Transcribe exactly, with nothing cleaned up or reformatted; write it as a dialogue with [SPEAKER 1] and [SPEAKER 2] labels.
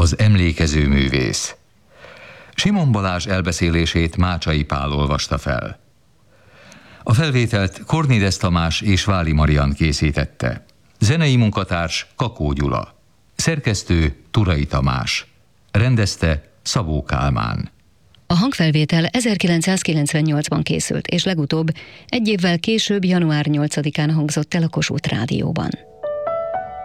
[SPEAKER 1] az emlékező művész. Simon Balázs elbeszélését Mácsai Pál olvasta fel. A felvételt Kornédes Tamás és Váli Marian készítette. Zenei munkatárs Kakó Gyula. Szerkesztő Turai Tamás. Rendezte Szabó Kálmán.
[SPEAKER 2] A hangfelvétel ezerkilencszázkilencvennyolcban készült, és legutóbb egy évvel később, január nyolcadikán hangzott el a Kossuth Rádióban.